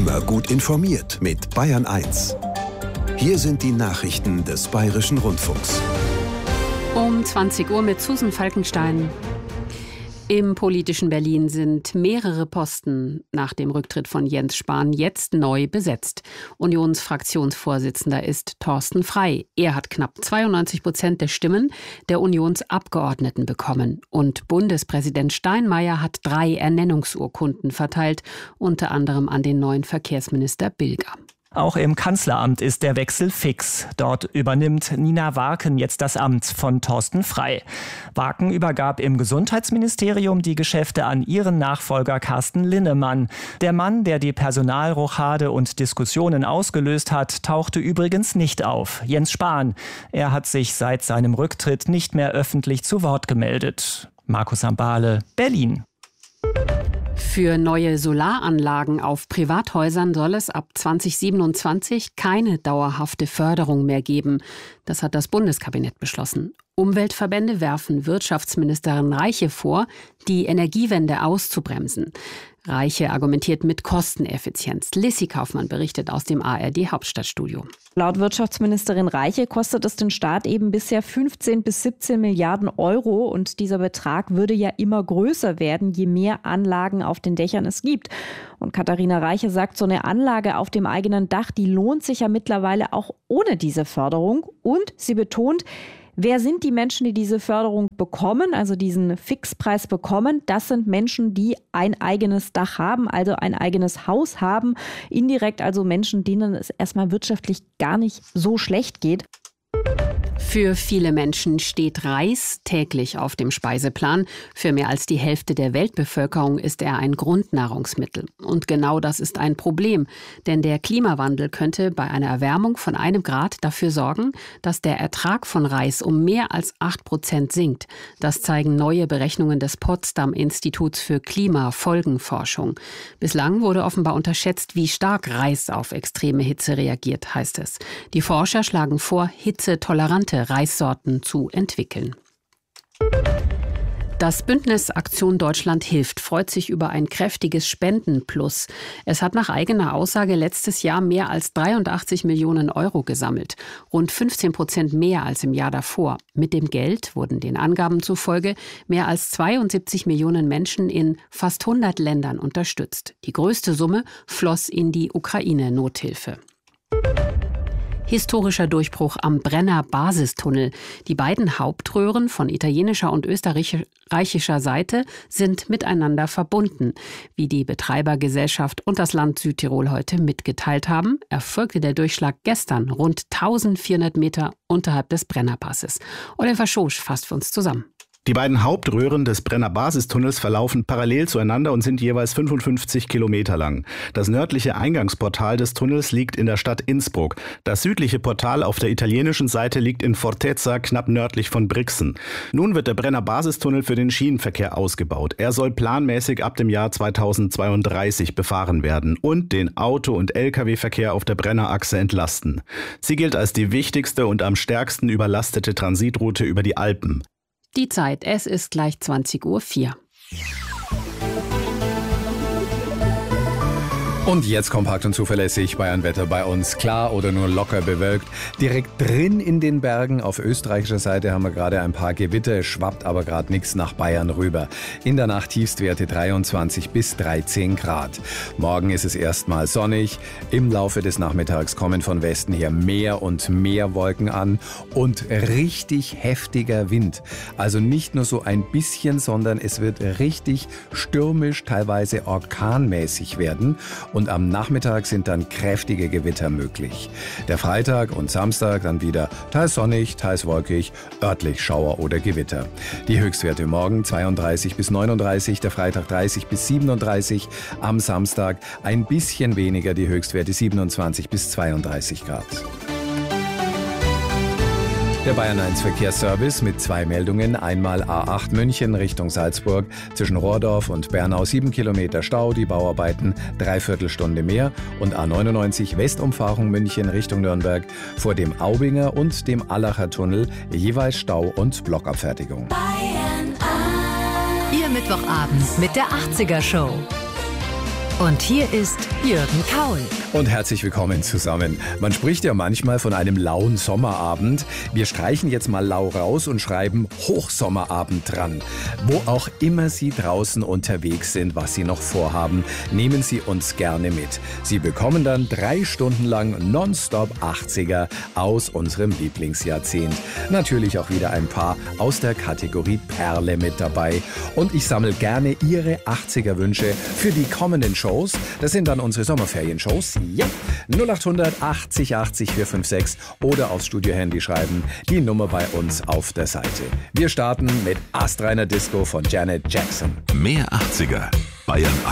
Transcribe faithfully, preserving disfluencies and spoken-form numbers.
Immer gut informiert mit Bayern eins. Hier sind die Nachrichten des Bayerischen Rundfunks. Um zwanzig Uhr mit Susan Falkenstein. Im politischen Berlin sind mehrere Posten nach dem Rücktritt von Jens Spahn jetzt neu besetzt. Unionsfraktionsvorsitzender ist Thorsten Frey. Er hat knapp zweiundneunzig Prozent der Stimmen der Unionsabgeordneten bekommen. Und Bundespräsident Steinmeier hat drei Ernennungsurkunden verteilt, unter anderem an den neuen Verkehrsminister Bilger. Auch im Kanzleramt ist der Wechsel fix. Dort übernimmt Nina Warken jetzt das Amt von Thorsten Frey. Warken übergab im Gesundheitsministerium die Geschäfte an ihren Nachfolger Carsten Linnemann. Der Mann, der die Personalrochade und Diskussionen ausgelöst hat, tauchte übrigens nicht auf. Jens Spahn. Er hat sich seit seinem Rücktritt nicht mehr öffentlich zu Wort gemeldet. Markus Ambale, Berlin. Für neue Solaranlagen auf Privathäusern soll es ab zwanzig siebenundzwanzig keine dauerhafte Förderung mehr geben. Das hat das Bundeskabinett beschlossen. Umweltverbände werfen Wirtschaftsministerin Reiche vor, die Energiewende auszubremsen. Reiche argumentiert mit Kosteneffizienz. Lissy Kaufmann berichtet aus dem A R D-Hauptstadtstudio. Laut Wirtschaftsministerin Reiche kostet es den Staat eben bisher fünfzehn bis siebzehn Milliarden Euro. Und dieser Betrag würde ja immer größer werden, je mehr Anlagen auf den Dächern es gibt. Und Katharina Reiche sagt, so eine Anlage auf dem eigenen Dach, die lohnt sich ja mittlerweile auch ohne diese Förderung. Und sie betont, wer sind die Menschen, die diese Förderung bekommen, also diesen Fixpreis bekommen? Das sind Menschen, die ein eigenes Dach haben, also ein eigenes Haus haben. Indirekt also Menschen, denen es erstmal wirtschaftlich gar nicht so schlecht geht. Für viele Menschen steht Reis täglich auf dem Speiseplan. Für mehr als die Hälfte der Weltbevölkerung ist er ein Grundnahrungsmittel. Und genau das ist ein Problem. Denn der Klimawandel könnte bei einer Erwärmung von einem Grad dafür sorgen, dass der Ertrag von Reis um mehr als acht Prozent sinkt. Das zeigen neue Berechnungen des Potsdam-Instituts für Klimafolgenforschung. Bislang wurde offenbar unterschätzt, wie stark Reis auf extreme Hitze reagiert, heißt es. Die Forscher schlagen vor, hitzetolerante Reissorten zu entwickeln. Das Bündnis Aktion Deutschland hilft freut sich über ein kräftiges Spendenplus. Es hat nach eigener Aussage letztes Jahr mehr als dreiundachtzig Millionen Euro gesammelt. Rund fünfzehn Prozent mehr als im Jahr davor. Mit dem Geld wurden den Angaben zufolge mehr als zweiundsiebzig Millionen Menschen in fast hundert Ländern unterstützt. Die größte Summe floss in die Ukraine-Nothilfe. Historischer Durchbruch am Brenner Basistunnel. Die beiden Hauptröhren von italienischer und österreichischer Seite sind miteinander verbunden. Wie die Betreibergesellschaft und das Land Südtirol heute mitgeteilt haben, erfolgte der Durchschlag gestern rund eintausendvierhundert Meter unterhalb des Brennerpasses. Oliver Schosch fasst für uns zusammen. Die beiden Hauptröhren des Brenner Basistunnels verlaufen parallel zueinander und sind jeweils fünfundfünfzig Kilometer lang. Das nördliche Eingangsportal des Tunnels liegt in der Stadt Innsbruck. Das südliche Portal auf der italienischen Seite liegt in Fortezza, knapp nördlich von Brixen. Nun wird der Brenner Basistunnel für den Schienenverkehr ausgebaut. Er soll planmäßig ab dem Jahr zweitausendzweiunddreißig befahren werden und den Auto- und L K W-Verkehr auf der Brennerachse entlasten. Sie gilt als die wichtigste und am stärksten überlastete Transitroute über die Alpen. Die Zeit, es ist gleich zwanzig Uhr vier. Und jetzt kompakt und zuverlässig Bayern-Wetter bei uns. Klar oder nur locker bewölkt. Direkt drin in den Bergen auf österreichischer Seite haben wir gerade ein paar Gewitter. Es schwappt aber gerade nichts nach Bayern rüber. In der Nacht Tiefstwerte dreiundzwanzig bis dreizehn Grad. Morgen ist es erstmal sonnig. Im Laufe des Nachmittags kommen von Westen her mehr und mehr Wolken an und richtig heftiger Wind. Also nicht nur so ein bisschen, sondern es wird richtig stürmisch, teilweise orkanmäßig werden. Und am Nachmittag sind dann kräftige Gewitter möglich. Der Freitag und Samstag dann wieder teils sonnig, teils wolkig, örtlich Schauer oder Gewitter. Die Höchstwerte morgen zweiunddreißig bis neununddreißig, der Freitag dreißig bis siebenunddreißig, am Samstag ein bisschen weniger, die Höchstwerte siebenundzwanzig bis zweiunddreißig Grad. Der Bayern eins Verkehrsservice mit zwei Meldungen. Einmal A acht München Richtung Salzburg. Zwischen Rohrdorf und Bernau sieben Kilometer Stau, die Bauarbeiten dreiviertel Stunde mehr. Und A neunundneunzig Westumfahrung München Richtung Nürnberg vor dem Aubinger und dem Allacher Tunnel jeweils Stau und Blockabfertigung. Bayern eins. Ihr Mittwochabend mit der achtziger Show. Und hier ist Jürgen Kaul. Und herzlich willkommen zusammen. Man spricht ja manchmal von einem lauen Sommerabend. Wir streichen jetzt mal lau raus und schreiben Hochsommerabend dran. Wo auch immer Sie draußen unterwegs sind, was Sie noch vorhaben, nehmen Sie uns gerne mit. Sie bekommen dann drei Stunden lang nonstop achtziger aus unserem Lieblingsjahrzehnt. Natürlich auch wieder ein paar aus der Kategorie Perle mit dabei. Und ich sammle gerne Ihre achtziger-Wünsche für die kommenden Shows. Das sind dann unsere Sommerferien-Shows. Ja, null acht hundert achtzig achtzig vier fünf sechs oder aufs Studio-Handy schreiben. Die Nummer bei uns auf der Seite. Wir starten mit Astreiner Disco von Janet Jackson. Mehr achtziger. Bayern